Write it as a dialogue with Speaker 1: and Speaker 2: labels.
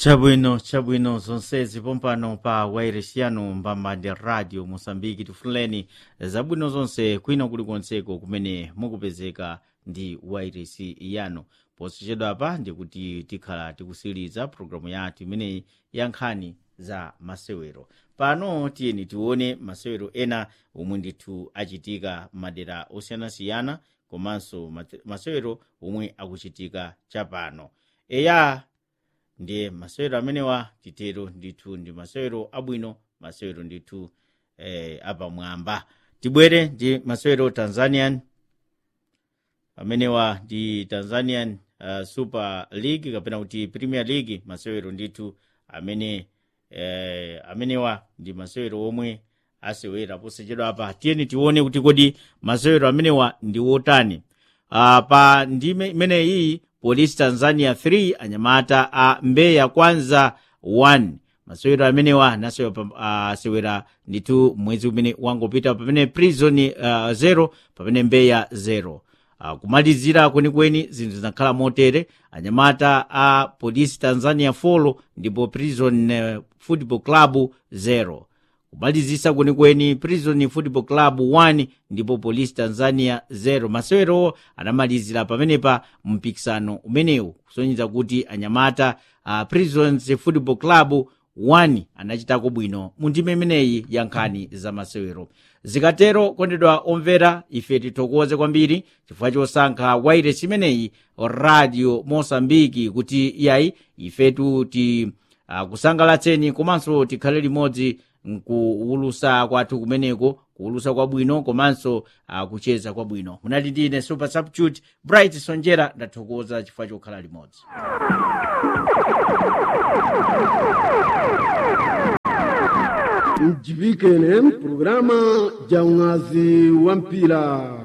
Speaker 1: Chabwino zonsezi pompano pa wairesiano mbambande radio Mosambiki tifuleni zabwino zonse kwina kulikonseko kumene mukupezeka ndi wairesi yano. Posachedwa apa ndikuti tikhala tikusiriza programu yathu imeneyi ya nkhani za masewero. Pano tiyeni tione masewero ena omwe ndithu achitika madera osiyanasiyana komanso masewero omwe akuchitika chapano. Eya ndiye masewero amenewa titero ndithu ndi masewero abwino, masewero ndithu apamwamba. Tibwere ndi masewero Tanzanian amenewa ndi Tanzanian Super League kapena kuti Premier League, masewero ndithu amenewa ndi masewero omwe asewera posachedwa apa. Tiyeni tione kuti kodi masewero amenewa ndi wotani. Pa ndime imeneyi Police Tanzania 3 anyamata a Mbeya Kwanza 1. Masewero amenewa asewera ndithu mwezi umene wangopita, pamene Prison 0 pamene Mbeya 0. Kumalizira kwenikweni zinthu zinakhala motere, anyamata a Police Tanzania 4 ndipo Prison Football Club 0. Kumalizisa kwenikweni Prison Football Club 1 ndipo Police Tanzania 0. Masewero anamalizira pamenepa mpikisano umenewu kusonyeza kuti anyamata Prison Football Club 1 anachitako bwino mu ndime imeneyi ya nkhani za masewero. Zikatero kondedwa omvera, ife tithokoze kwambiri chifukwa chosankha wairesi imeneyi Radio Mosambiki kuti yayi ifetu kusangalatseni komanso tikhale limodzi nkuulusa kwathu kumeneko, kuulusa kwabwino komanso kucheza kwabwino. Munali ndine Super Substitute Bright Sonjera, ndathokoza chifukwa chokhala limodzi.
Speaker 2: Mjibike programa ja unazi wa mpira.